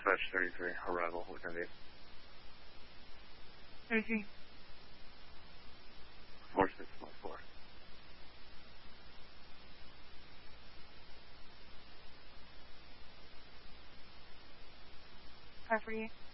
Dispatch 33, arrival, what can I do? 33. 4614. 548.